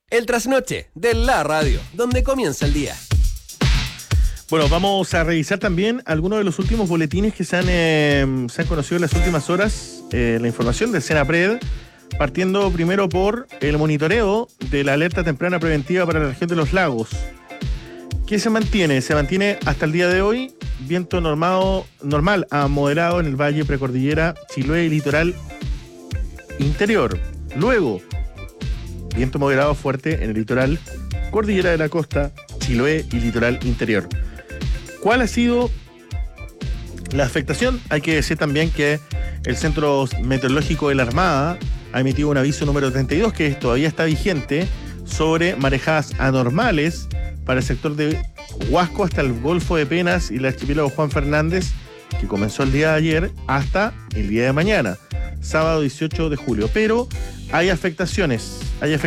El trasnoche de la radio, donde comienza el día. Bueno, vamos a revisar también algunos de los últimos boletines que se han conocido en las últimas horas, la información del Senapred, partiendo primero por el monitoreo de la alerta temprana preventiva para la región de los lagos. ¿Qué se mantiene? Se mantiene hasta el día de hoy viento normal a moderado en el valle, precordillera, Chiloé y litoral interior. Luego, viento moderado fuerte en el litoral, cordillera de la costa, Chiloé y litoral interior. ¿Cuál ha sido la afectación? Hay que decir también que el Centro Meteorológico de la Armada ha emitido un aviso número 32, que todavía está vigente, sobre marejadas anormales para el sector de Huasco hasta el Golfo de Penas y el archipiélago Juan Fernández, que comenzó el día de ayer hasta el día de mañana, sábado 18 de julio. Pero hay afectaciones,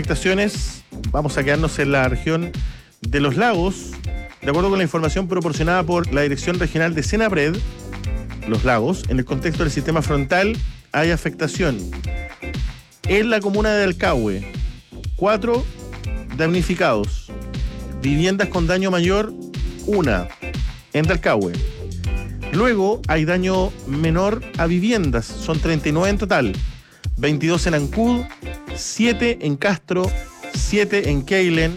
vamos a quedarnos en la región de los lagos. De acuerdo con la información proporcionada por la Dirección Regional de Senapred, los lagos, en el contexto del sistema frontal, hay afectación. En la comuna de Alcahue, 4 damnificados. Viviendas con daño mayor, 1 en Alcahue. Luego hay daño menor a viviendas, son 39 en total. 22 en Ancud, 7 en Castro, 7 en Keilen,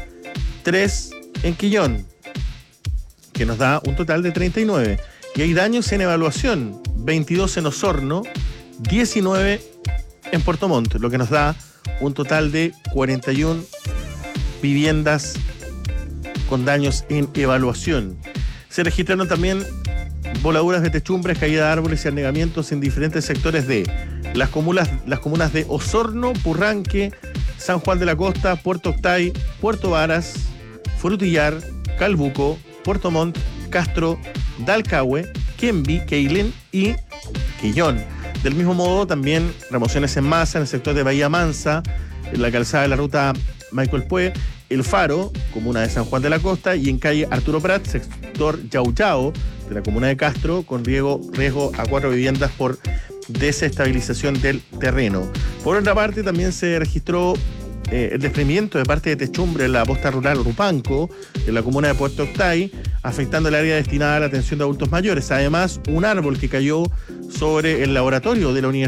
3 en Quillón, que nos da un total de 39. Y hay daños en evaluación, 22 en Osorno, 19 en Puerto Montt, lo que nos da un total de 41 viviendas con daños en evaluación. Se registraron también voladuras de techumbres, caída de árboles y anegamientos en diferentes sectores de las comunas de Osorno, Purranque, San Juan de la Costa, Puerto Octay, Puerto Varas, Frutillar, Calbuco, Puerto Montt, Castro, Dalcahue, Quemby, Keilen y Quillón. Del mismo modo, también remociones en masa en el sector de Bahía Mansa, en la calzada de la ruta Michael Pue, El Faro, comuna de San Juan de la Costa, y en calle Arturo Prat, sector Yauyao, de la comuna de Castro, con riesgo a 4 viviendas por desestabilización del terreno. Por otra parte, también se registró el desprendimiento de parte de techumbre en la posta rural Rupanco, en la comuna de Puerto Octay, afectando el área destinada a la atención de adultos mayores. Además, un árbol que cayó sobre el laboratorio de la Universidad